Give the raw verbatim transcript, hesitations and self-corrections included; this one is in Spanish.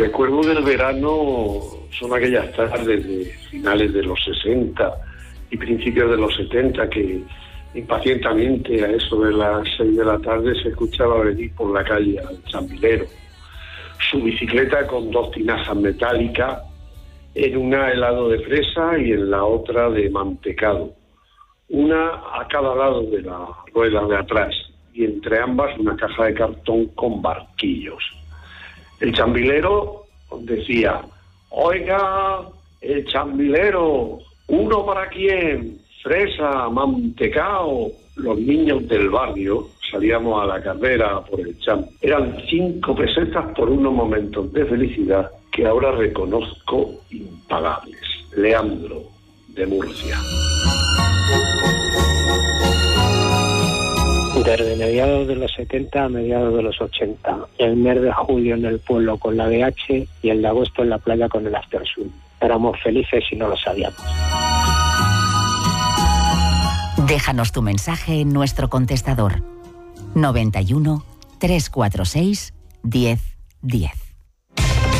recuerdo del verano son aquellas tardes de finales de los sesenta y principios de los setenta que impacientemente a eso de las seis de la tarde se escuchaba venir por la calle al chambilero. Su bicicleta con dos tinajas metálicas, en una helado de fresa y en la otra de mantecado. Una a cada lado de la rueda de atrás y entre ambas una caja de cartón con barquillos. El chambilero decía: oiga, el chambilero, ¿uno para quién? Fresa, mantecao. Los niños del barrio salíamos a la carrera por el cham. Eran cinco pesetas por unos momentos de felicidad que ahora reconozco impagables. Leandro, de Murcia. Desde mediados de los setenta a mediados de los ochenta, el mes de julio en el pueblo con la D H y el de agosto en la playa con el After Sun. Éramos felices y no lo sabíamos. Déjanos tu mensaje en nuestro contestador noventa y uno, trescientos cuarenta y seis, diez diez.